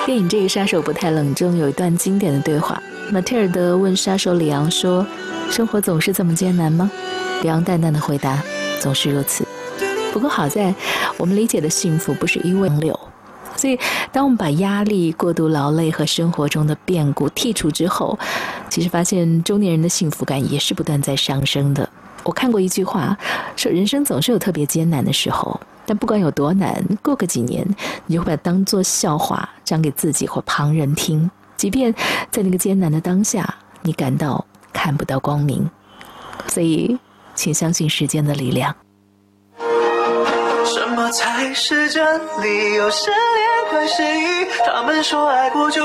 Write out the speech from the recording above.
电影《这个杀手不太冷》中有一段经典的对话，马蒂尔德问杀手里昂说：“生活总是这么艰难吗？”里昂淡淡的回答：“总是如此。”不过好在我们理解的幸福不是一味流，所以当我们把压力、过度劳累和生活中的变故剔除之后，其实发现中年人的幸福感也是不断在上升的。我看过一句话说，人生总是有特别艰难的时候，但不管有多难，过个几年你就会把它当作笑话讲给自己或旁人听，即便在那个艰难的当下你感到看不到光明。所以请相信时间的力量。 什么才是真理？有时连环失忆，他们说爱过就